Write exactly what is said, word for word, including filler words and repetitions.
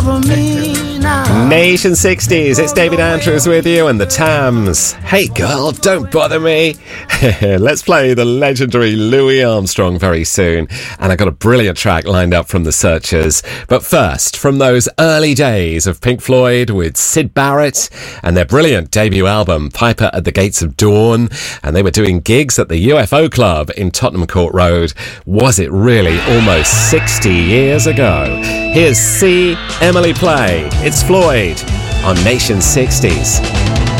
for me now. Nation sixties, it's David Andrews with you and the Tams. Hey girl, don't bother me. Let's play the legendary Louis Armstrong very soon. And I got a brilliant track lined up from the Searchers. But first, from those early days of Pink Floyd with Syd Barrett and their brilliant debut album, Piper at the Gates of Dawn. And they were doing gigs at the U F O Club in Tottenham Court Road. Was it really almost sixty years ago? Here's See Emily Play. It's Floyd on Nation sixties.